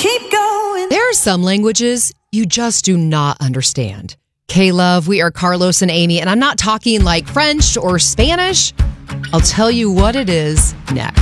keep going. There are some languages you just do not understand. K-Love, we are Carlos and Amy, and I'm not talking like French or Spanish. I'll tell you what it is next.